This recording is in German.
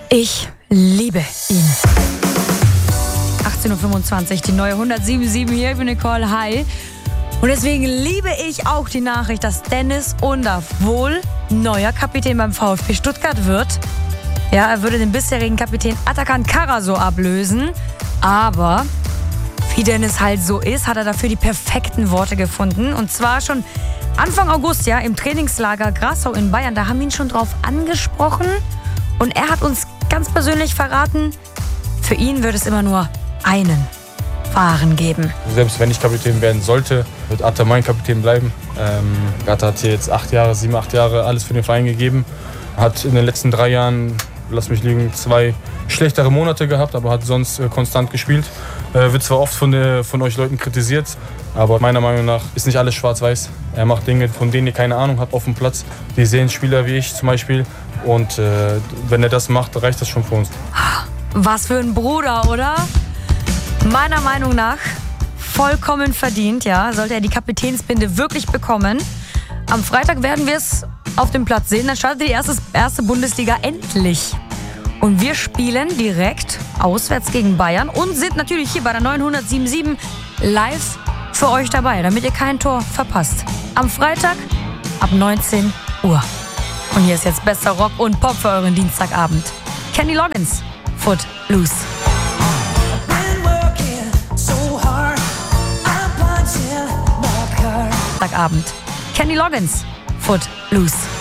Ich liebe ihn. 18.25 Uhr, die neue 107.7 hier. Ich bin Nicole, hi. Und deswegen liebe ich auch die Nachricht, dass Dennis Undaff wohl neuer Kapitän beim VfB Stuttgart wird. Ja, er würde den bisherigen Kapitän Atakan Karaso ablösen. Aber wie Dennis halt so ist, hat er dafür die perfekten Worte gefunden. Und zwar schon Anfang August, ja, im Trainingslager Grassau in Bayern. Da haben wir ihn schon drauf angesprochen. Und er hat uns ganz persönlich verraten, für ihn wird es immer nur einen Fahren geben. Selbst wenn ich Kapitän werden sollte, wird Atta mein Kapitän bleiben. Atta hat hier jetzt 7, 8 Jahre alles für den Verein gegeben. Hat in den letzten 3 Jahren, lass mich liegen, 2 schlechtere Monate gehabt, aber hat sonst konstant gespielt. Wird zwar oft von euch Leuten kritisiert, aber meiner Meinung nach ist nicht alles schwarz-weiß. Er macht Dinge, von denen ihr keine Ahnung habt auf dem Platz. Die sehen Spieler wie ich zum Beispiel. Und wenn er das macht, reicht das schon für uns. Was für ein Bruder, oder? Meiner Meinung nach vollkommen verdient, ja, sollte er die Kapitänsbinde wirklich bekommen. Am Freitag werden wir es auf dem Platz sehen. Dann startet die erste Bundesliga endlich. Und wir spielen direkt auswärts gegen Bayern und sind natürlich hier bei der neuen 107.7 live für euch dabei, damit ihr kein Tor verpasst. Am Freitag ab 19 Uhr. Und hier ist jetzt bester Rock und Pop für euren Dienstagabend. Kenny Loggins, Footloose. Dienstagabend. Kenny Loggins, Footloose.